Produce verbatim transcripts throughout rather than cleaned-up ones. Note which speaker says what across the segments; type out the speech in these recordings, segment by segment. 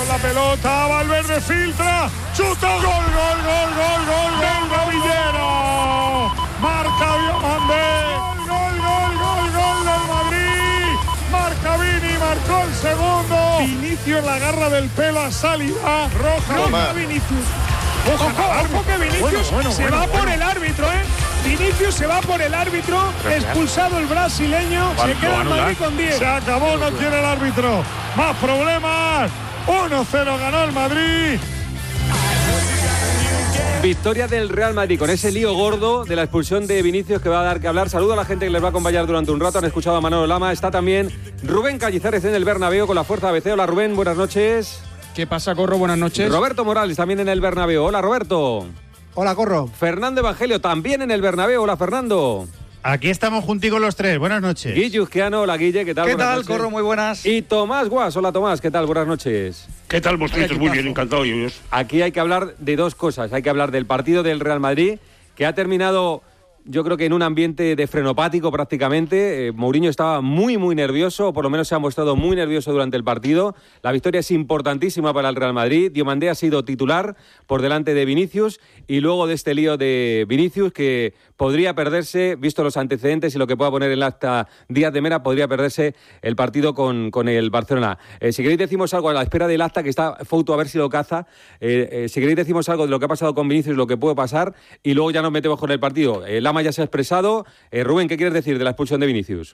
Speaker 1: con la pelota, Valverde filtra, chuta, gol, gol, gol, gol, gol, gol, Villero, marca Diomandé, gol, gol, gol, gol del Madrid, marca Vini, marcó el segundo, Vinicius la agarra del pelo a Saliba, roja, roja Vinicius. Ojo, ojo que Vinicius bueno, bueno, se bueno, va bueno. por el árbitro, ¿eh? Vinicius se va por el árbitro, expulsado el brasileño, se queda el Madrid con diez. Se acabó, no quiere el árbitro. Más problemas. uno cero ganó el Madrid.
Speaker 2: Victoria del Real Madrid con ese lío gordo de la expulsión de Vinicius que va a dar que hablar. Saludo a la gente que les va a acompañar durante un rato. Han escuchado a Manolo Lama. Está también Rubén Cañizares en el Bernabéu con la Fuerza A B C. Hola Rubén, buenas noches.
Speaker 3: ¿Qué pasa, Corro? Buenas noches.
Speaker 2: Roberto Morales también en el Bernabéu. Hola, Roberto.
Speaker 4: Hola, Corro.
Speaker 2: Fernando Evangelio también en el Bernabéu. Hola, Fernando.
Speaker 5: Aquí estamos junticos los tres. Buenas noches.
Speaker 2: Guille Uzquiano. Hola, Guille. ¿Qué tal?
Speaker 6: ¿Qué
Speaker 2: buenas
Speaker 6: tal,
Speaker 2: noches.
Speaker 6: Corro? Muy buenas.
Speaker 2: Y Tomás Guas. Hola, Tomás. ¿Qué tal? Buenas noches.
Speaker 7: ¿Qué tal, vosotros? Muy bien, encantado. Yo.
Speaker 2: Aquí hay que hablar de dos cosas. Hay que hablar del partido del Real Madrid, que ha terminado... Yo creo que en un ambiente de frenopático prácticamente. Eh, Mourinho estaba muy, muy nervioso, o por lo menos se ha mostrado muy nervioso durante el partido. La victoria es importantísima para el Real Madrid. Diomandé ha sido titular por delante de Vinicius y luego de este lío de Vinicius que podría perderse, visto los antecedentes y lo que pueda poner en el acta Díaz de Mera, podría perderse el partido con, con el Barcelona. Eh, si queréis decimos algo a la espera del acta que está Fouto a ver si lo caza. Eh, eh, si queréis decimos algo de lo que ha pasado con Vinicius, lo que puede pasar y luego ya nos metemos con el partido. Eh, Lama ya se ha expresado. Eh, Rubén, ¿qué quieres decir de la expulsión de Vinicius?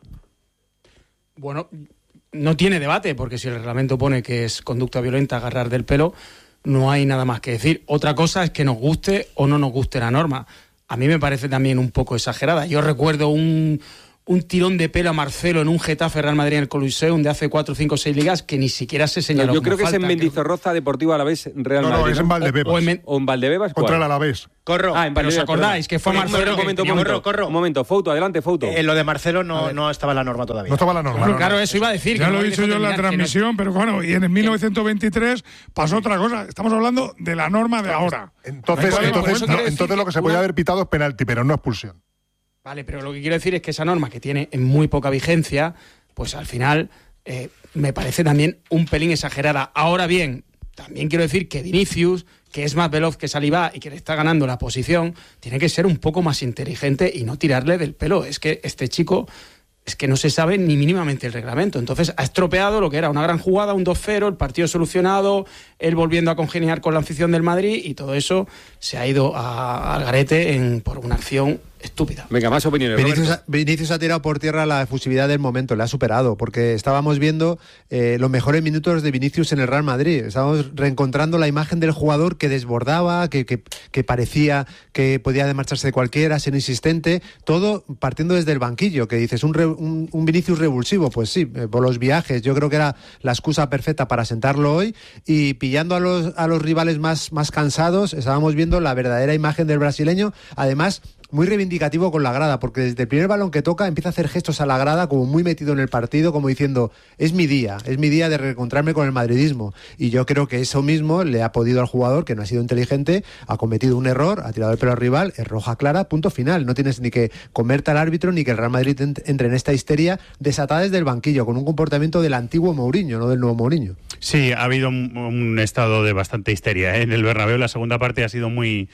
Speaker 3: Bueno, no tiene debate, porque si el reglamento pone que es conducta violenta agarrar del pelo, no hay nada más que decir. Otra cosa es que nos guste o no nos guste la norma. A mí me parece también un poco exagerada. Yo recuerdo un... un tirón de pelo a Marcelo en un Getafe Real Madrid en el Coliseum de hace cuatro, cinco, seis ligas que ni siquiera se señaló.
Speaker 2: No, yo creo
Speaker 3: como
Speaker 2: que
Speaker 3: falta,
Speaker 2: es en Mendizorroza, creo... Deportivo Alavés, Real
Speaker 1: no,
Speaker 2: Madrid.
Speaker 1: No, es en Valdebebas.
Speaker 3: O, o, en,
Speaker 2: o en Valdebebas.
Speaker 1: Contra el Alavés.
Speaker 6: Corro.
Speaker 2: Ah, en
Speaker 3: Pero os acordáis que fue Marcelo.
Speaker 2: Un momento, un momento,
Speaker 6: corro, corro.
Speaker 2: Un momento, Fouto, adelante, Fouto.
Speaker 6: Eh, lo de Marcelo no, no estaba en la norma todavía.
Speaker 1: No estaba en la norma.
Speaker 3: Bueno,
Speaker 1: no,
Speaker 3: claro,
Speaker 1: no.
Speaker 3: eso iba a decir.
Speaker 1: Ya
Speaker 3: que
Speaker 1: lo
Speaker 3: no
Speaker 1: he dicho yo en la transmisión, no... pero bueno, y en el mil novecientos veintitrés pasó otra cosa. Estamos hablando de la norma de ahora.
Speaker 8: Entonces,
Speaker 1: Vale,
Speaker 8: entonces, no, entonces lo que se
Speaker 3: una...
Speaker 8: podía haber pitado es penalti, pero no expulsión.
Speaker 3: Vale, pero lo que quiero decir es que esa norma, que tiene en muy poca vigencia, pues al final eh, me parece también un pelín exagerada. Ahora bien, también quiero decir que Vinicius, que es más veloz que Saliba y que le está ganando la posición, tiene que ser un poco más inteligente y no tirarle del pelo. Es que este chico... es que no se sabe ni mínimamente el reglamento. Entonces ha estropeado lo que era una gran jugada, un dos cero, el partido solucionado, él volviendo a congeniar con la afición del Madrid y todo eso se ha ido a, al garete en, por una acción estúpida.
Speaker 2: Venga, más opiniones.
Speaker 4: Vinicius ha, Vinicius ha tirado por tierra la efusividad del momento, le ha superado, porque estábamos viendo eh, los mejores minutos de Vinicius en el Real Madrid. Estábamos reencontrando la imagen del jugador que desbordaba, que, que, que parecía que podía marcharse de cualquiera, ser insistente, todo partiendo desde el banquillo, que dices, un, re, un, un Vinicius revulsivo, pues sí, eh, por los viajes, yo creo que era la excusa perfecta para sentarlo hoy, y pillando a los, a los rivales más, más cansados, estábamos viendo la verdadera imagen del brasileño, además... muy reivindicativo con la grada, porque desde el primer balón que toca empieza a hacer gestos a la grada como muy metido en el partido, como diciendo, es mi día, es mi día de reencontrarme con el madridismo. Y yo creo que eso mismo le ha podido al jugador, que no ha sido inteligente, ha cometido un error, ha tirado el pelo al rival, es roja clara, punto final. No tienes ni que comerte al árbitro ni que el Real Madrid entre en esta histeria desatada desde el banquillo, con un comportamiento del antiguo Mourinho, no del nuevo Mourinho.
Speaker 5: Sí, ha habido un, un estado de bastante histeria, ¿eh? En el Bernabéu la segunda parte ha sido muy...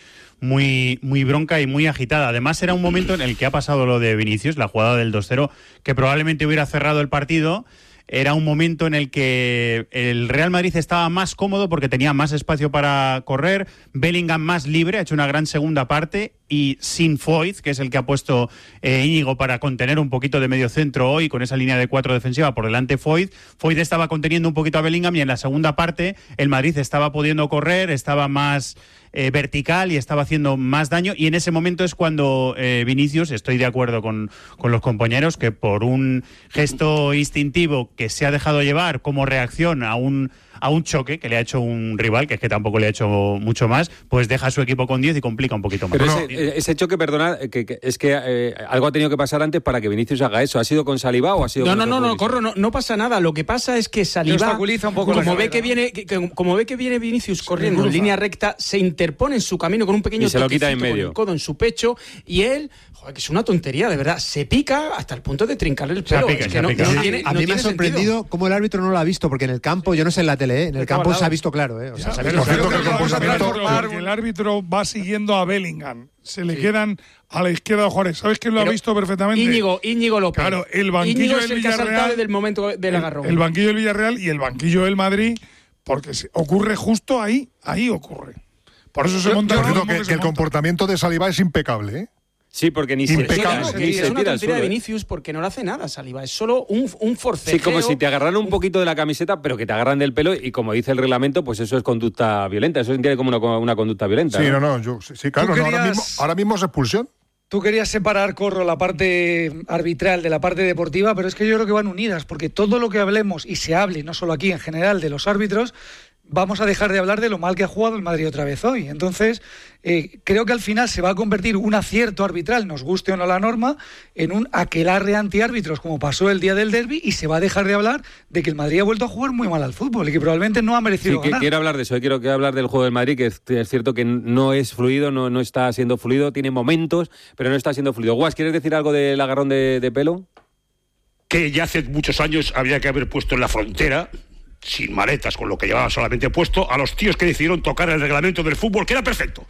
Speaker 5: muy muy bronca y muy agitada. Además era un momento en el que ha pasado lo de Vinicius, la jugada del dos cero, que probablemente hubiera cerrado el partido. Era un momento en el que el Real Madrid estaba más cómodo porque tenía más espacio para correr, Bellingham más libre, ha hecho una gran segunda parte, y sin Foyth, que es el que ha puesto eh, Íñigo para contener un poquito de medio centro hoy, con esa línea de cuatro defensiva por delante Foyth. Foyth estaba conteniendo un poquito a Bellingham y en la segunda parte el Madrid estaba pudiendo correr, estaba más eh, vertical y estaba haciendo más daño, y en ese momento es cuando eh, Vinicius, estoy de acuerdo con, con los compañeros, que por un gesto instintivo que se ha dejado llevar como reacción a un a un choque que le ha hecho un rival, que es que tampoco le ha hecho mucho más, pues deja a su equipo con diez y complica un poquito más.
Speaker 2: Pero ese, ese choque, perdona, que, que es que eh, algo ha tenido que pasar antes para que Vinicius haga eso. ¿Ha sido con Saliba o ha sido
Speaker 3: no,
Speaker 2: con
Speaker 3: no,
Speaker 2: otro
Speaker 3: no, no, corro, no, no pasa nada. Lo que pasa es que Saliba,
Speaker 6: un poco
Speaker 3: como,
Speaker 6: la
Speaker 3: ve que viene, que, que, como ve que viene Vinicius corriendo en línea recta, se interpone en su camino con un pequeño
Speaker 2: y se lo quita en medio,
Speaker 3: con el codo en su pecho, y él, joder, que es una tontería, de verdad, se pica hasta el punto de trincarle el pelo.
Speaker 5: Pica,
Speaker 3: es que no, no tiene,
Speaker 4: a
Speaker 3: no
Speaker 4: mí me ha sorprendido
Speaker 3: sentido.
Speaker 4: cómo el árbitro no lo ha visto, porque en el campo, yo no sé en la tele nivel, ¿eh? En el campo se ha visto claro, ¿eh? O sea, se ha visto
Speaker 8: Por cierto,
Speaker 4: claro.
Speaker 8: que el comportamiento...
Speaker 1: Que el árbitro va siguiendo a Bellingham. Se le quedan a la izquierda de Juárez. ¿Sabes quién lo
Speaker 3: Pero
Speaker 1: ha visto perfectamente?
Speaker 3: Íñigo, Íñigo López.
Speaker 1: Claro, el banquillo
Speaker 3: Íñigo
Speaker 1: del
Speaker 3: es el que ha saltado
Speaker 1: Villarreal.
Speaker 3: desde el momento del agarrón.
Speaker 1: El, el banquillo del Villarreal y el banquillo del Madrid, porque se, ocurre justo ahí. Ahí ocurre. Por eso se monta
Speaker 8: Por
Speaker 1: el
Speaker 8: cierto,
Speaker 1: ritmo
Speaker 8: que,
Speaker 1: que se
Speaker 8: que el
Speaker 1: monta.
Speaker 8: comportamiento de Saliba es impecable, ¿eh?
Speaker 2: Sí, porque ni se,
Speaker 8: Impecable.
Speaker 2: ni se-
Speaker 3: Que
Speaker 2: ni
Speaker 3: es
Speaker 2: se
Speaker 3: una
Speaker 2: tira al
Speaker 3: tontería
Speaker 2: suelo,
Speaker 3: de
Speaker 2: ¿eh?
Speaker 3: Vinicius porque no le hace nada Saliba. Es solo un, un forcejeo.
Speaker 2: Sí, como si te agarraran un poquito de la camiseta, pero que te agarran del pelo y como dice el reglamento, pues eso es conducta violenta. Eso se entiende como una, una conducta violenta.
Speaker 8: Sí,
Speaker 2: ¿no?
Speaker 8: no, no, yo, sí, sí, claro,
Speaker 9: Tú
Speaker 8: no, ahora,
Speaker 9: querías-
Speaker 8: mismo, ahora mismo es expulsión.
Speaker 9: Tú querías separar, Corro, la parte arbitral de la parte deportiva, pero es que yo creo que van unidas, porque todo lo que hablemos y se hable, no solo aquí en general, de los árbitros, vamos a dejar de hablar de lo mal que ha jugado el Madrid otra vez hoy. Entonces, eh, creo que al final se va a convertir un acierto arbitral, nos guste o no la norma, en un aquelarre antiárbitros, como pasó el día del derbi, y se va a dejar de hablar de que el Madrid ha vuelto a jugar muy mal al fútbol y que probablemente no ha
Speaker 2: Sí,
Speaker 9: merecido
Speaker 2: que,
Speaker 9: ganar.
Speaker 2: quiero hablar de eso. Quiero que hablar del juego del Madrid, que es, que es cierto que no es fluido, no, no está siendo fluido, tiene momentos, pero no está siendo fluido. Guas, ¿quieres decir algo del agarrón de, de pelo?
Speaker 7: Que ya hace muchos años había que haber puesto en la frontera, sin maletas, con lo que llevaba solamente puesto, a los tíos que decidieron tocar el reglamento del fútbol, que era perfecto.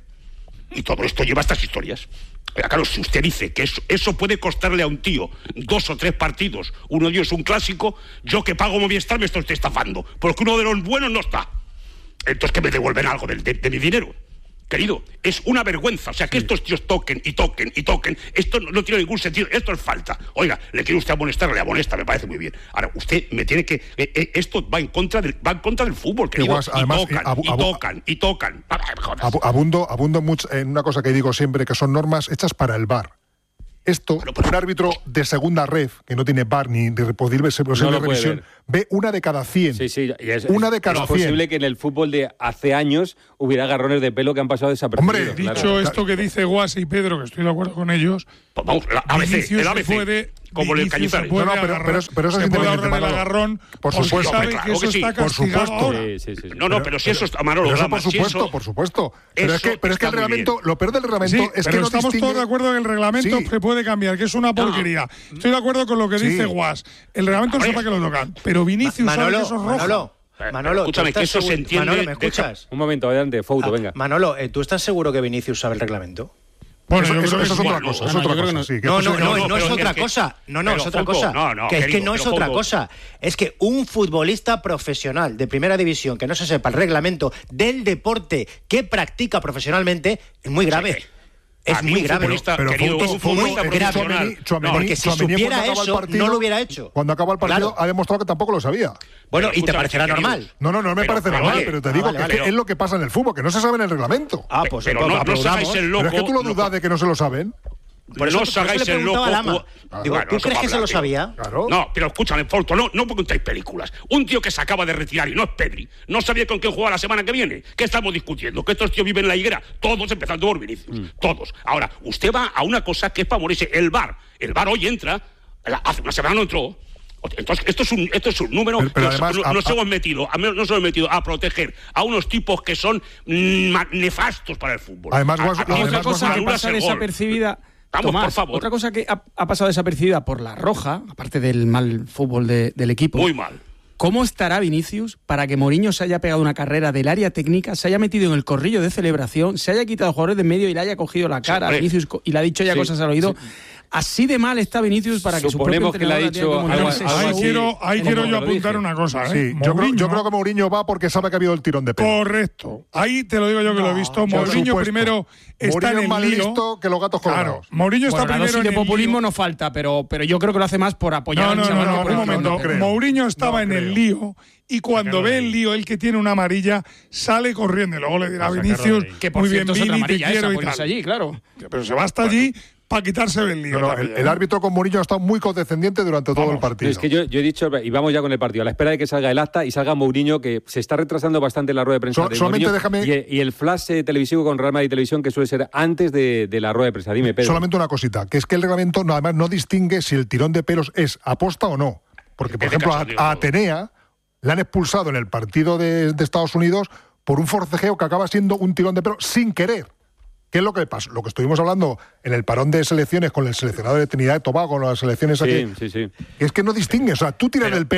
Speaker 7: Y todo esto lleva a estas historias. Oiga, claro, si usted dice que eso, eso puede costarle a un tío dos o tres partidos, uno de ellos un clásico, yo que pago Movistar me estoy estafando, porque uno de los buenos no está. Entonces que me devuelven algo de, de, de mi dinero. Querido, es una vergüenza. O sea, que estos tíos toquen y toquen y toquen, esto no, no tiene ningún sentido, esto es falta. Oiga, le quiere usted amonestar, le amonesta, me parece muy bien. Ahora, usted me tiene que... Eh, eh, esto va en contra del, va en contra del fútbol, querido.
Speaker 8: Igual, además,
Speaker 7: y tocan,
Speaker 8: abu-
Speaker 7: y
Speaker 8: abu-
Speaker 7: tocan, y tocan. Ah, me jodas.
Speaker 8: Abu- Abundo, abundo mucho en una cosa que digo siempre, que son normas hechas para el V A R. Esto,
Speaker 7: Pero, pero-
Speaker 8: un árbitro de segunda ref, que no tiene V A R ni de posible, posible
Speaker 2: No lo puede
Speaker 8: revisión,
Speaker 2: ver.
Speaker 8: ve una de cada cien.
Speaker 2: Sí, sí. y es,
Speaker 8: Una de
Speaker 2: es
Speaker 8: cada
Speaker 2: posible
Speaker 8: cien.
Speaker 2: que en el fútbol de hace años hubiera agarrones de pelo que han pasado desapercibidos.
Speaker 8: Hombre,
Speaker 2: claro.
Speaker 1: Dicho esto que dice Guas y Pedro, que estoy de acuerdo con ellos,
Speaker 7: Pues vamos, la A B C,
Speaker 1: Vinicius
Speaker 7: el
Speaker 1: se
Speaker 7: A B C,
Speaker 1: puede,
Speaker 7: como el
Speaker 1: Vinicius se
Speaker 7: Cañizares.
Speaker 1: puede
Speaker 8: No, no, pero-
Speaker 1: agarrar-
Speaker 8: pero es- pero eso es
Speaker 1: se puede
Speaker 8: independiente,
Speaker 1: ahorrar el
Speaker 8: Manolo.
Speaker 1: agarrón
Speaker 8: Por
Speaker 1: porque
Speaker 8: supuesto,
Speaker 1: sabe
Speaker 7: claro
Speaker 1: que eso
Speaker 7: que sí,
Speaker 1: está
Speaker 8: por
Speaker 1: castigado
Speaker 8: supuesto.
Speaker 1: ahora.
Speaker 2: Sí, sí, sí.
Speaker 7: No, no, pero si eso está... Manolo,
Speaker 8: Pero eso
Speaker 7: Gama,
Speaker 8: por
Speaker 7: si
Speaker 8: supuesto,
Speaker 7: eso-
Speaker 8: por supuesto. Pero es
Speaker 7: eso
Speaker 8: que, pero es que el
Speaker 7: está muy
Speaker 8: reglamento,
Speaker 7: bien.
Speaker 8: lo peor del reglamento
Speaker 1: Sí,
Speaker 8: es
Speaker 1: pero
Speaker 8: que no
Speaker 1: estamos
Speaker 8: distingue...
Speaker 1: todos de acuerdo que el reglamento
Speaker 8: Sí.
Speaker 1: se puede cambiar, que es una porquería. Estoy de acuerdo con lo que
Speaker 8: Sí.
Speaker 1: dice Guas. El reglamento no
Speaker 7: Hombre.
Speaker 1: sepa que lo tocan, pero Vinicius sabe
Speaker 6: Manolo,
Speaker 1: que eso es rojo.
Speaker 6: Manolo,
Speaker 7: Eh,
Speaker 6: Manolo,
Speaker 7: escúchame,
Speaker 6: ¿tú estás
Speaker 7: que eso se
Speaker 6: seguro-
Speaker 7: entiende
Speaker 6: Manolo, ¿me
Speaker 7: de-
Speaker 6: escuchas?
Speaker 2: Un momento, adelante, Fouto,
Speaker 6: Ah,
Speaker 2: venga.
Speaker 6: Manolo, eh, ¿tú estás seguro que Vinicius sabe el reglamento?
Speaker 1: Bueno,
Speaker 8: Eso,
Speaker 1: yo
Speaker 8: eso-
Speaker 1: creo que
Speaker 8: eso es
Speaker 1: sí.
Speaker 8: otra
Speaker 7: Bueno,
Speaker 8: cosa,
Speaker 3: no,
Speaker 8: es
Speaker 3: no,
Speaker 8: otra
Speaker 3: yo creo
Speaker 8: cosa,
Speaker 3: que no.
Speaker 8: sí, que
Speaker 6: No,
Speaker 8: eso
Speaker 6: no,
Speaker 8: es-
Speaker 6: no,
Speaker 7: no,
Speaker 6: no
Speaker 7: pero
Speaker 6: es
Speaker 7: es
Speaker 6: otra
Speaker 7: que-
Speaker 6: cosa. No, no,
Speaker 7: pero,
Speaker 6: es otra
Speaker 7: Fouto,
Speaker 6: cosa.
Speaker 7: no, no,
Speaker 6: que es que
Speaker 7: querido,
Speaker 6: no es
Speaker 7: pero,
Speaker 6: otra
Speaker 7: Fouto.
Speaker 6: cosa. Es que un futbolista profesional de primera división que no se sepa el reglamento del deporte que practica profesionalmente es muy grave.
Speaker 7: Sí.
Speaker 6: Es
Speaker 7: A mí
Speaker 6: muy
Speaker 7: un
Speaker 6: grave.
Speaker 7: futbolista,
Speaker 8: Pero
Speaker 7: querido,
Speaker 8: Fouto-
Speaker 7: un futbolista
Speaker 8: Fouto,
Speaker 6: grave.
Speaker 7: profesional.
Speaker 8: Tchouaméni- Tchouaméni-
Speaker 7: No,
Speaker 6: Porque si
Speaker 8: Tchouaméni,
Speaker 6: supiera
Speaker 8: cuando acaba el
Speaker 6: eso,
Speaker 8: partido-
Speaker 6: no lo hubiera hecho.
Speaker 8: Cuando acaba el partido
Speaker 6: Claro.
Speaker 8: ha demostrado que tampoco lo sabía.
Speaker 6: Bueno,
Speaker 7: Pero
Speaker 6: y te
Speaker 7: escúchame,
Speaker 6: parecerá
Speaker 7: querido.
Speaker 6: normal.
Speaker 8: No, no, no me
Speaker 7: Pero-
Speaker 8: parece
Speaker 7: pero
Speaker 8: normal,
Speaker 7: oye,
Speaker 8: pero te
Speaker 6: ah,
Speaker 8: digo
Speaker 6: vale,
Speaker 8: que,
Speaker 6: vale.
Speaker 8: es que es lo que pasa en el fútbol, que no se sabe en el reglamento.
Speaker 6: Ah, pues
Speaker 7: pero
Speaker 6: entonces
Speaker 7: no, no os hagáis
Speaker 6: aplaudamos.
Speaker 7: el loco.
Speaker 8: Pero es que tú lo
Speaker 7: no-
Speaker 8: dudas de que no se lo saben.
Speaker 6: Por eso-
Speaker 7: no
Speaker 6: por
Speaker 7: os
Speaker 6: eso
Speaker 7: hagáis
Speaker 6: le
Speaker 7: el loco.
Speaker 6: preguntaba a Lama.
Speaker 7: o-
Speaker 6: Digo,
Speaker 7: Bueno,
Speaker 6: ¿tú
Speaker 7: eso
Speaker 6: crees
Speaker 7: para
Speaker 6: que se lo
Speaker 7: hablar, tío.
Speaker 6: sabía?
Speaker 8: Claro.
Speaker 7: No, pero escúchame, Fausto, no, no me contéis películas. Un tío que se acaba de retirar y no es Pedri, no sabía con quién juega la semana que viene. ¿Qué estamos discutiendo? Que estos tíos viven en la higuera, todos empezando por Vinicius, todos. Ahora, usted va a una cosa que es para morirse, el V A R. El V A R hoy entra, la- hace una semana no entró. Entonces, esto es un, esto es un número.
Speaker 8: Pero- pero
Speaker 7: nos,
Speaker 8: además,
Speaker 7: no-
Speaker 8: a-
Speaker 7: nos
Speaker 8: a-
Speaker 7: hemos metido, a- nos hemos metido a proteger a unos tipos que son mm, ma- nefastos para el fútbol.
Speaker 8: Además,
Speaker 7: A-
Speaker 8: Guas-
Speaker 7: a-
Speaker 8: además,
Speaker 3: Otra
Speaker 8: Guas-
Speaker 3: cosa que
Speaker 7: anulas
Speaker 3: pasa
Speaker 7: el gol.
Speaker 3: desapercibida.
Speaker 7: Vamos,
Speaker 3: Tomás,
Speaker 7: por favor.
Speaker 3: Otra cosa que ha, ha pasado desapercibida por la roja, aparte del mal fútbol de- del equipo.
Speaker 7: Muy mal.
Speaker 3: ¿Cómo estará Vinicius para que Mourinho se haya pegado una carrera del área técnica, se haya metido en el corrillo de celebración, se haya quitado jugadores de en medio y le haya cogido la cara a
Speaker 7: hombre.
Speaker 3: Vinicius co- y le ha dicho ya
Speaker 2: Sí,
Speaker 3: cosas al oído?
Speaker 2: sí.
Speaker 3: Así de mal está Vinicius para que su propio
Speaker 2: Suponemos que le ha
Speaker 3: entrenador
Speaker 2: dicho
Speaker 3: tenga que
Speaker 2: algo-
Speaker 3: comunicarse
Speaker 2: algo
Speaker 1: Ahí
Speaker 2: así.
Speaker 1: quiero, ahí
Speaker 2: Como
Speaker 1: quiero yo
Speaker 2: lo
Speaker 1: apuntar
Speaker 2: dije.
Speaker 1: una cosa. ¿eh?
Speaker 8: Sí, yo creo, yo
Speaker 1: Mourinho-
Speaker 8: creo que Mourinho va porque sabe que ha habido el tirón de pelo.
Speaker 1: Correcto. Ahí te lo digo yo que lo he visto.
Speaker 8: por
Speaker 1: Mourinho
Speaker 8: supuesto.
Speaker 1: primero está
Speaker 8: Mourinho
Speaker 1: en
Speaker 8: más
Speaker 1: el lío.
Speaker 8: listo que los gatos
Speaker 1: Claro,
Speaker 8: colorados.
Speaker 1: Mourinho está
Speaker 3: Bueno, la
Speaker 1: primero
Speaker 3: dosis
Speaker 1: en
Speaker 3: de
Speaker 1: el
Speaker 3: populismo
Speaker 1: lío.
Speaker 3: no falta, pero, pero yo creo que lo hace más por apoyar
Speaker 1: No,
Speaker 3: al
Speaker 1: no, no,
Speaker 3: chaval que
Speaker 1: no,
Speaker 3: por
Speaker 1: un
Speaker 3: el
Speaker 1: momento.
Speaker 8: no creo.
Speaker 1: Mourinho estaba
Speaker 8: No
Speaker 1: en
Speaker 8: creo.
Speaker 1: el lío y cuando ve el lío, él que tiene una amarilla, sale corriendo y luego le dirá a
Speaker 5: Para sacarlo
Speaker 1: Vinicius,
Speaker 5: de ahí.
Speaker 3: Que por
Speaker 1: muy bien,
Speaker 3: cierto es otra
Speaker 1: Vini, te
Speaker 3: amarilla
Speaker 1: quiero
Speaker 3: esa,
Speaker 1: y
Speaker 3: ponerse
Speaker 1: tal.
Speaker 3: allí, claro.
Speaker 1: Pero se va hasta allí para quitarse del lío.
Speaker 8: No, no, el,
Speaker 1: también,
Speaker 8: el
Speaker 1: ¿eh?
Speaker 8: árbitro con Mourinho ha estado muy condescendiente durante todo
Speaker 1: Vamos.
Speaker 8: el partido.
Speaker 2: Es que yo, yo he dicho, y vamos ya con el partido, a la espera de que salga el acta y salga Mourinho, que se está retrasando bastante la rueda de prensa.
Speaker 8: So-
Speaker 2: de
Speaker 8: solamente
Speaker 2: Mourinho,
Speaker 8: déjame-
Speaker 2: Y, y el flash eh, televisivo con Real Madrid Televisión, que suele ser antes de, de la rueda de prensa. Dime, Pedro.
Speaker 8: Solamente una cosita, que es que el reglamento no, además no distingue si el tirón de pelos es aposta o no. Porque, por
Speaker 7: Es de
Speaker 8: ejemplo, a,
Speaker 7: cachondeo.
Speaker 8: a Atenea le han expulsado en el partido de, de Estados Unidos por un forcejeo que acaba siendo un tirón de pelo sin querer. ¿Qué es lo que pasa? Lo que estuvimos hablando en el parón de selecciones con el seleccionador de Trinidad y Tobago, con las selecciones aquí,
Speaker 2: Sí, sí, sí.
Speaker 8: es que no distingue. O sea, tú tiras
Speaker 7: Pero-
Speaker 8: el pelo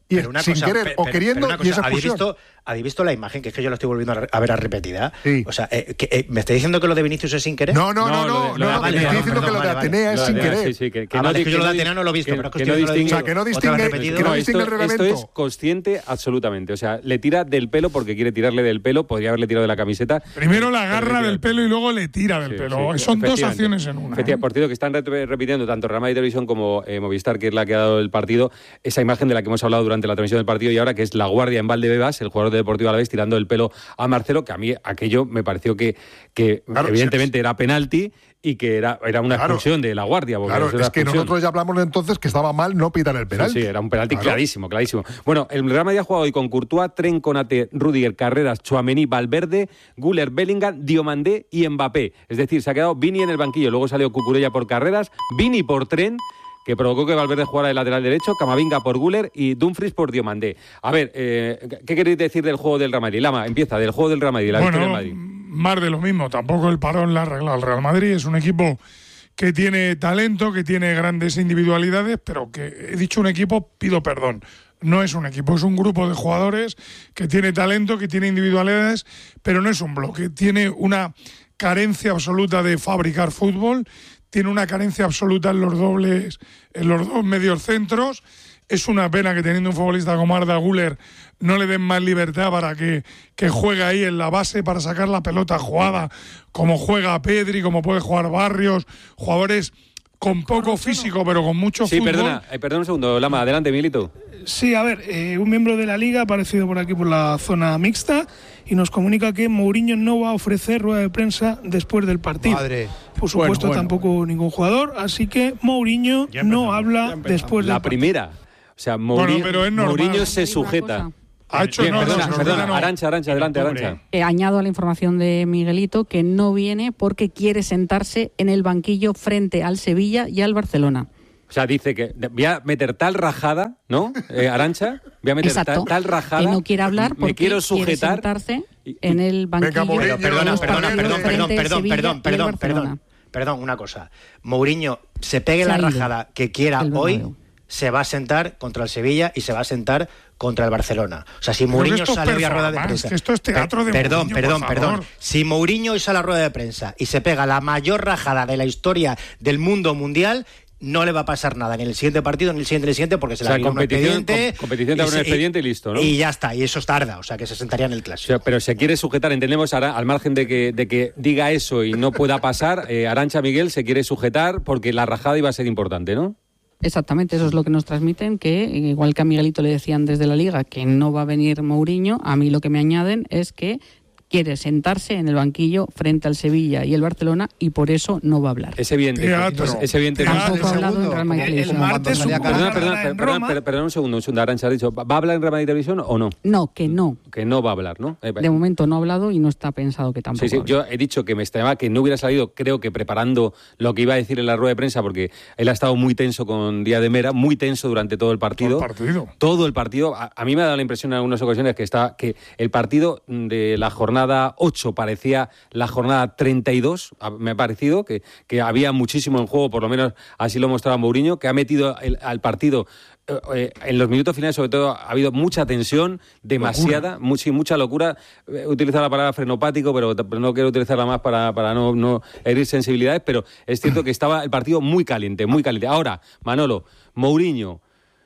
Speaker 8: y
Speaker 6: Pero una
Speaker 8: sin
Speaker 6: cosa,
Speaker 8: querer
Speaker 6: pe-
Speaker 8: o
Speaker 6: pero-
Speaker 8: queriendo,
Speaker 6: pero una
Speaker 8: y
Speaker 6: cosa,
Speaker 8: esa
Speaker 6: ¿habéis
Speaker 8: expulsión.
Speaker 6: visto, ¿habéis visto la imagen? Que es que yo la estoy volviendo a, re- a ver a repetida.
Speaker 8: Sí.
Speaker 6: O sea, eh, que, eh, ¿me estáis diciendo que lo de Vinicius es sin querer?
Speaker 8: No, no,
Speaker 2: No,
Speaker 8: no,
Speaker 2: lo de-
Speaker 8: no,
Speaker 2: lo
Speaker 8: no,
Speaker 2: de-
Speaker 8: no,
Speaker 2: ah,
Speaker 8: te
Speaker 2: vale,
Speaker 8: estoy
Speaker 2: vale,
Speaker 8: diciendo que lo de
Speaker 6: perdón, vale,
Speaker 8: Atenea es
Speaker 2: Lo
Speaker 8: sin
Speaker 2: de-
Speaker 8: querer.
Speaker 2: sí, sí, que, que
Speaker 6: Ah,
Speaker 2: no,
Speaker 6: vale,
Speaker 2: di-
Speaker 6: es que yo
Speaker 2: no
Speaker 6: lo de
Speaker 2: di-
Speaker 6: Atenea no lo he visto,
Speaker 2: que-
Speaker 6: pero es que
Speaker 2: que
Speaker 6: estoy
Speaker 2: no
Speaker 6: viendo lo de-
Speaker 2: distingue-
Speaker 8: O sea, que no
Speaker 6: otra
Speaker 8: distingue,
Speaker 6: repetida.
Speaker 8: que no
Speaker 2: No,
Speaker 8: distingue
Speaker 2: esto,
Speaker 8: el
Speaker 2: esto
Speaker 8: reglamento.
Speaker 2: es consciente absolutamente. O sea, le tira del pelo porque quiere tirarle del pelo, podría haberle tirado de la camiseta.
Speaker 1: Primero la
Speaker 2: Pero
Speaker 1: agarra
Speaker 2: le tira
Speaker 1: del pelo y luego le tira del
Speaker 2: Sí,
Speaker 1: pelo.
Speaker 2: sí,
Speaker 1: Son dos
Speaker 2: efectivamente.
Speaker 1: acciones en una.
Speaker 2: Efectivamente,
Speaker 1: ¿eh?
Speaker 2: por cierto, que están re- repitiendo tanto Real Madrid Televisión como eh, Movistar, que es la que ha dado el partido, esa imagen de la que hemos hablado durante la transmisión del partido y ahora, que es la guardia en Valdebebas, el jugador de Deportivo Alavés, tirando el pelo a Marcelo, que a mí aquello me pareció que, que
Speaker 8: Claro,
Speaker 2: evidentemente era penalti y que era, era una
Speaker 8: Claro.
Speaker 2: expulsión de la guardia. porque
Speaker 8: Claro,
Speaker 2: eso era
Speaker 8: es que
Speaker 2: expulsión.
Speaker 8: nosotros ya hablamos entonces que estaba mal no pitar el penalti.
Speaker 2: Sí, sí, era un penalti
Speaker 8: Claro.
Speaker 2: clarísimo, clarísimo. Bueno, el Real Madrid ha jugado hoy con Courtois, Tren, Konate, Rudiger, Carreras, Tchouaméni, Valverde, Güler, Bellingham, Diomandé y Mbappé. Es decir, se ha quedado Vini en el banquillo, luego salió Cucurella por Carreras, Vini por Tren, que provocó que Valverde jugara de lateral derecho, Camavinga por Güler y Dumfries por Diomandé. A ver, eh, ¿qué queréis decir del juego del Real Madrid? Lama, empieza, del juego del Real Madrid, la victoria del
Speaker 1: Bueno,
Speaker 2: Madrid.
Speaker 1: más de lo mismo. Tampoco el parón la ha arreglado el Real Madrid. Es un equipo que tiene talento, que tiene grandes individualidades, pero que he dicho un equipo, pido perdón. No es un equipo, es un grupo de jugadores que tiene talento, que tiene individualidades, pero no es un bloque. Tiene una carencia absoluta de fabricar fútbol, tiene una carencia absoluta en los dobles, en los dos medios centros. Es una pena que teniendo un futbolista como Arda Güler no le den más libertad para que, que juegue ahí en la base para sacar la pelota jugada, como juega Pedri, como puede jugar Barrios, jugadores con poco físico pero con mucho
Speaker 2: Sí,
Speaker 1: fútbol.
Speaker 2: perdona, eh, perdona un segundo, Lama, adelante, Milito.
Speaker 10: Sí, a ver, eh, un miembro de la Liga ha aparecido por aquí por la zona mixta y nos comunica que Mourinho no va a ofrecer rueda de prensa después del partido.
Speaker 4: Madre.
Speaker 10: Por supuesto,
Speaker 1: Bueno, bueno.
Speaker 10: tampoco ningún jugador, así que Mourinho
Speaker 5: Ya
Speaker 10: no
Speaker 5: empezamos,
Speaker 10: habla después del
Speaker 2: La
Speaker 10: partido.
Speaker 2: primera. O sea, Mourinho,
Speaker 1: pero es normal.
Speaker 2: Mourinho se
Speaker 11: Te digo una
Speaker 2: sujeta.
Speaker 11: cosa.
Speaker 1: Ha hecho
Speaker 2: Bien,
Speaker 1: no, no,
Speaker 2: perdona,
Speaker 1: no,
Speaker 2: perdona,
Speaker 1: no.
Speaker 2: Arancha, Arancha, adelante,
Speaker 5: Octubre.
Speaker 2: Arancha.
Speaker 11: Eh, añado a la información de Miguelito que no viene porque quiere sentarse en el banquillo frente al Sevilla y al Barcelona.
Speaker 2: O sea, dice que voy a meter tal rajada, ¿no? Eh, Arancha, voy a meter tal,
Speaker 11: Exacto.
Speaker 2: tal rajada.
Speaker 11: Que no quiere hablar porque
Speaker 2: me quiero
Speaker 11: quiere
Speaker 2: sujetar.
Speaker 11: sentarse
Speaker 2: y-
Speaker 11: en el banquillo.
Speaker 8: Mourinho,
Speaker 11: de
Speaker 6: Perdona,
Speaker 11: los
Speaker 6: perdona,
Speaker 11: partidos
Speaker 6: perdón,
Speaker 11: frente
Speaker 6: perdón,
Speaker 11: al
Speaker 6: perdón,
Speaker 11: Sevilla
Speaker 6: perdón,
Speaker 11: y al
Speaker 6: perdón,
Speaker 11: Barcelona.
Speaker 6: perdón, perdón, una cosa. Mourinho se pegue
Speaker 11: Se
Speaker 6: la
Speaker 11: ha ido
Speaker 6: rajada que quiera
Speaker 11: del
Speaker 6: hoy,
Speaker 11: Bernabéu.
Speaker 6: se va a sentar contra el Sevilla y se va a sentar contra el Barcelona. O sea, si
Speaker 1: Pero
Speaker 6: Mourinho
Speaker 1: esto es
Speaker 6: sale hoy a rueda de
Speaker 1: performance,
Speaker 6: prensa.
Speaker 1: que esto es teatro de
Speaker 6: Perdón,
Speaker 1: Mourinho,
Speaker 6: perdón,
Speaker 1: por
Speaker 6: perdón.
Speaker 1: favor.
Speaker 6: Si Mourinho hoy sale a rueda de prensa y se pega la mayor rajada de la historia del mundo mundial, no le va a pasar nada ni en el siguiente partido ni en el siguiente ni en el siguiente porque se
Speaker 2: O
Speaker 6: le
Speaker 2: sea,
Speaker 6: abrirá un
Speaker 2: competición-
Speaker 6: expediente.
Speaker 2: com- competición te
Speaker 6: y
Speaker 2: abre un
Speaker 6: se-
Speaker 2: expediente y listo, ¿no?
Speaker 6: Y ya está, y eso tarda, o sea que se sentaría en el
Speaker 2: O
Speaker 6: clásico.
Speaker 2: sea, pero se quiere sujetar, entendemos, Ara- al margen de que, de que diga eso y no pueda pasar, eh, Arancha Miguel se quiere sujetar porque la rajada iba a ser importante, ¿no?
Speaker 11: Exactamente, eso es lo que nos transmiten, que igual que a Miguelito le decían desde la Liga que no va a venir Mourinho, a mí lo que me añaden es que quiere sentarse en el banquillo frente al Sevilla y el Barcelona y por eso no va a hablar.
Speaker 2: Es evidente.
Speaker 1: Teatro.
Speaker 2: Es, es evidente.
Speaker 1: Teatro.
Speaker 11: Tampoco ha hablado en Real Madrid
Speaker 10: El, el
Speaker 11: Televisión.
Speaker 10: martes
Speaker 4: salía
Speaker 10: hubo
Speaker 4: Carlos.
Speaker 2: Perdona,
Speaker 10: una
Speaker 2: perdona,
Speaker 10: carrera en
Speaker 2: perdona,
Speaker 10: Roma.
Speaker 2: perdona, perdona un segundo, un segundo. Arancha ha dicho, ¿va a hablar en Real Madrid Televisión o no?
Speaker 11: No, que no.
Speaker 2: Que no va a hablar, ¿no? Eh,
Speaker 11: De momento no ha hablado y no está pensado que tampoco
Speaker 2: Sí, sí,
Speaker 11: hable.
Speaker 2: yo he dicho que me extrañaba que no hubiera salido, creo que preparando lo que iba a decir en la rueda de prensa, porque él ha estado muy tenso con Díaz de Mera, muy tenso durante todo el partido.
Speaker 1: Todo el partido.
Speaker 2: Todo el partido. A, a mí me ha dado la impresión en algunas ocasiones que, está, que el partido de la jornada ocho parecía la jornada treinta y dos, a- me ha parecido, que, que había muchísimo en juego, por lo menos así lo mostraba Mourinho, que ha metido el- al partido... eh, eh, en los minutos finales, sobre todo, ha habido mucha tensión, demasiada, mucha, mucha locura. He utilizado la palabra frenopático, pero, pero no quiero utilizarla más para, para no, no herir sensibilidades, pero es cierto que estaba el partido muy caliente, muy caliente. Ahora, Manolo, Mourinho,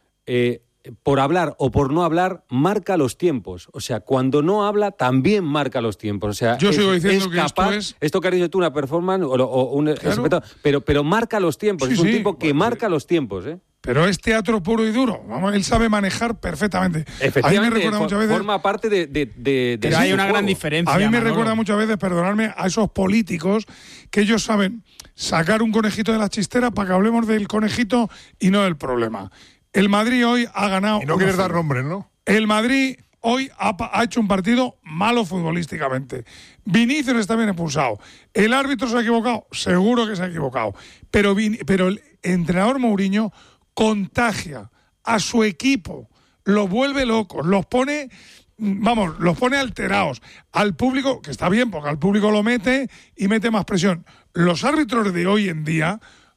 Speaker 2: eh, por hablar o por no hablar, marca los tiempos. O sea, cuando no habla, también marca los tiempos. O sea,
Speaker 1: Yo
Speaker 2: es,
Speaker 1: sigo diciendo
Speaker 2: es
Speaker 1: que esto
Speaker 2: capaz,
Speaker 1: es-
Speaker 2: esto que has dicho tú, una performance o, o un
Speaker 1: Claro.
Speaker 2: espectáculo, pero, pero marca los tiempos.
Speaker 1: Sí,
Speaker 2: es un
Speaker 1: sí.
Speaker 2: tipo que
Speaker 1: Bueno,
Speaker 2: marca los tiempos, ¿eh?
Speaker 1: Pero es teatro puro y duro. Vamos, él sabe manejar perfectamente. A mí me
Speaker 2: Efectivamente,
Speaker 1: recuerda
Speaker 2: for-
Speaker 1: muchas veces.
Speaker 2: forma parte de, de, de- de
Speaker 3: Pero
Speaker 2: su
Speaker 3: hay una
Speaker 2: juego.
Speaker 3: gran diferencia.
Speaker 1: A mí me
Speaker 3: Manolo.
Speaker 1: recuerda muchas veces, perdonadme, a esos políticos que ellos saben sacar un conejito de la chistera para que hablemos del conejito y no del problema. El Madrid hoy ha ganado.
Speaker 8: Y no quieres
Speaker 1: uno cero.
Speaker 8: dar nombres, ¿no?
Speaker 1: El Madrid hoy ha, pa- ha hecho un partido malo futbolísticamente. Vinicius está bien expulsado. ¿El árbitro se ha equivocado? Seguro que se ha equivocado. Pero, Vin- pero el entrenador Mourinho contagia a su equipo, los vuelve locos, los pone, vamos, los pone alterados. Al público, que está bien, porque al público lo mete y mete más presión. Los árbitros de hoy en día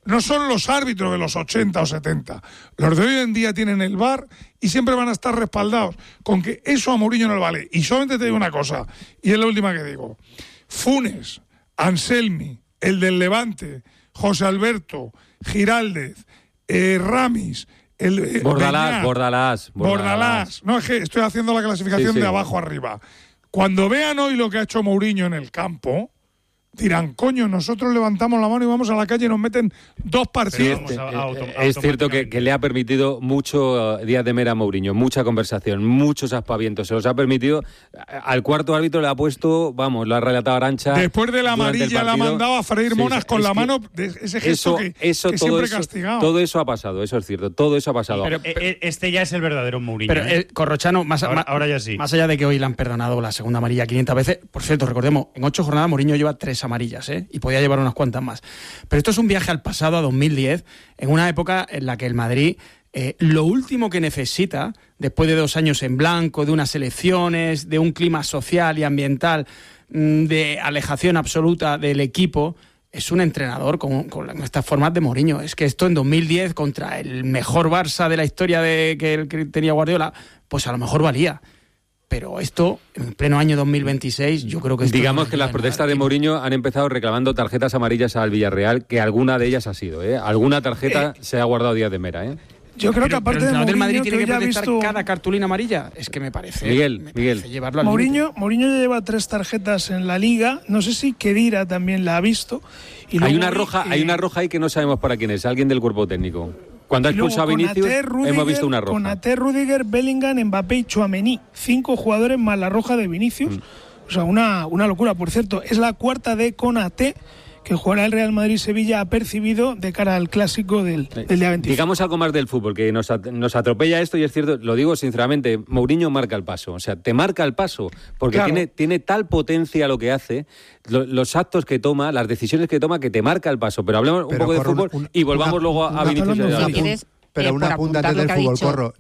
Speaker 1: no son los árbitros de los ochenta o setenta. Los de hoy en día tienen el V A R y siempre van a estar respaldados con que eso a Mourinho no le vale. Y solamente te digo una cosa, y es la última que digo. Funes, Anselmi, el del Levante, José Alberto, Giraldez, eh, Ramis, el, eh,
Speaker 2: Bordalás,
Speaker 1: Beñat,
Speaker 2: Bordalás,
Speaker 1: Bordalás.
Speaker 2: Bordalás.
Speaker 1: No, es que estoy haciendo la clasificación
Speaker 2: Sí, sí.
Speaker 1: de abajo arriba. Cuando vean hoy lo que ha hecho Mourinho en el campo, dirán, coño, nosotros levantamos la mano y vamos a la calle y nos meten dos partidos.
Speaker 2: Sí, este, es cierto que, que le ha permitido mucho uh, Díaz de Mera a Mourinho, mucha conversación, muchos aspavientos. Se los ha permitido. Al cuarto árbitro le ha puesto, vamos, lo ha relatado Arantxa.
Speaker 1: Después de la
Speaker 2: durante el
Speaker 1: amarilla la
Speaker 2: partido.
Speaker 1: mandaba a freír
Speaker 2: Sí,
Speaker 1: monas con
Speaker 2: es
Speaker 1: la
Speaker 2: que
Speaker 1: mano, de ese gesto
Speaker 2: eso,
Speaker 1: que,
Speaker 2: eso,
Speaker 1: que
Speaker 2: todo
Speaker 1: siempre
Speaker 2: eso,
Speaker 1: castigado.
Speaker 2: todo eso ha pasado, eso es cierto, todo eso ha pasado.
Speaker 5: Pero, pero, este ya es el verdadero Mourinho.
Speaker 3: Pero
Speaker 5: ¿eh?
Speaker 3: eh, Corrochano, más,
Speaker 5: ahora,
Speaker 3: más,
Speaker 5: ahora ya sí.
Speaker 3: más allá de que hoy le han perdonado la segunda amarilla quinientas veces, por cierto, recordemos, en ocho jornadas Mourinho lleva tres amarillas, ¿eh? Y podía llevar unas cuantas más. Pero esto es un viaje al pasado, a dos mil diez, en una época en la que el Madrid eh, lo último que necesita, después de dos años en blanco, de unas elecciones, de un clima social y ambiental, mmm, de alejación absoluta del equipo, es un entrenador con, con estas formas de Mourinho. Es que esto en dos mil diez, contra el mejor Barça de la historia de que, que tenía Guardiola, pues a lo mejor valía. Pero esto, en pleno año dos mil veintiséis, yo creo que... Esto
Speaker 2: Digamos
Speaker 3: no
Speaker 2: que las
Speaker 3: ayuda
Speaker 2: protestas
Speaker 3: nada,
Speaker 2: de
Speaker 3: tío.
Speaker 2: Mourinho han empezado reclamando tarjetas amarillas al Villarreal, que alguna de ellas ha sido, ¿eh? Alguna tarjeta
Speaker 10: Eh,
Speaker 2: se ha guardado Díaz de Mera, ¿eh?
Speaker 10: Yo creo
Speaker 3: Pero-
Speaker 10: que aparte
Speaker 3: pero el
Speaker 10: de
Speaker 3: entrenador del Madrid
Speaker 10: Mourinho,
Speaker 3: tiene
Speaker 10: que
Speaker 3: que
Speaker 10: ya ha
Speaker 3: protestar
Speaker 10: visto...
Speaker 3: cada cartulina amarilla. Es que me parece...
Speaker 2: Miguel,
Speaker 3: me
Speaker 2: Miguel.
Speaker 3: parece llevarlo al límite.
Speaker 10: Mourinho, Mourinho ya lleva tres tarjetas en la Liga. No sé si Khedira también la ha visto. Y
Speaker 2: Hay
Speaker 10: luego
Speaker 2: una
Speaker 10: hoy,
Speaker 2: roja,
Speaker 10: eh,
Speaker 2: hay una roja ahí que no sabemos para quién es, alguien del cuerpo técnico. Cuando ha
Speaker 10: y luego
Speaker 2: expulsado a Vinicius,
Speaker 10: Konaté, Rudiger,
Speaker 2: hemos visto una roja.
Speaker 10: Konaté, Rudiger, Bellingham, Mbappé y Tchouaméni. Cinco jugadores más la roja de Vinicius.
Speaker 2: Mm.
Speaker 10: O sea, una, una locura. Por cierto, es la cuarta de Konaté que jugará el Real Madrid-Sevilla ha percibido de cara al clásico del, del día veinticinco.
Speaker 2: Digamos algo más del fútbol, que nos, at- nos atropella esto y es cierto, lo digo sinceramente, Mourinho marca el paso, o sea, te marca el paso, porque
Speaker 9: Claro.
Speaker 2: tiene, tiene tal potencia lo que hace, lo- los actos que toma, las decisiones que toma, que te marca el paso. Pero hablemos un
Speaker 4: Pero,
Speaker 2: poco de
Speaker 4: Corro,
Speaker 2: fútbol
Speaker 4: una-
Speaker 2: y volvamos
Speaker 4: una-
Speaker 2: luego a, a
Speaker 4: una-
Speaker 2: Vinicius.
Speaker 10: hablando
Speaker 2: y a
Speaker 10: de
Speaker 2: David.
Speaker 10: fútbol.
Speaker 11: ¿Quieres,
Speaker 4: Pero
Speaker 11: eh,
Speaker 4: una
Speaker 11: por
Speaker 4: punta
Speaker 11: apuntar
Speaker 4: antes
Speaker 11: lo
Speaker 4: del
Speaker 11: que ha
Speaker 4: fútbol,
Speaker 11: dicho?
Speaker 4: Corro.